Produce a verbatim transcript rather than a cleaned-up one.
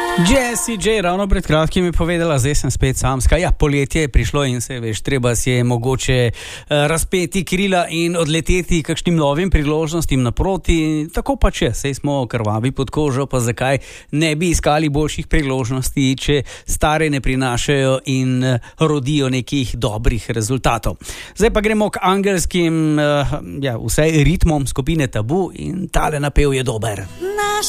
Jessie J ravno pred kratkim je povedala, zdaj sem spet samska. Ja, poletje je prišlo in se, veš, treba si je mogoče uh, razpeti krila in odleteti kakšnim novim priložnostim naproti. Tako pa če, sej smo krvavi pod kožo, pa zakaj ne bi iskali boljših priložnosti, če stare ne prinašajo in uh, rodijo nekih dobrih rezultatov. Zdaj pa gremo k angelskim, uh, ja, vsaj ritmom skupine Tabu in tale napev je dober. Naš